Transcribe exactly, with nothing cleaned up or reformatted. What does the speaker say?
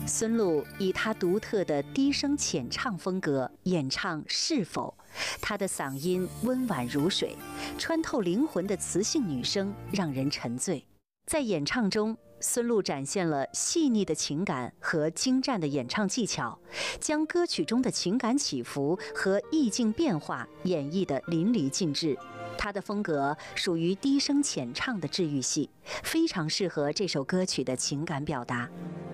孙露以他独特的低声浅唱风格演唱《是否》，他的嗓音温婉如水，穿透灵魂的磁性女声让人沉醉。在演唱中，孙露展现了细腻的情感和精湛的演唱技巧，将歌曲中的情感起伏和意境变化演绎得淋漓尽致。她的风格属于低声浅唱的治愈系，非常适合这首歌曲的情感表达。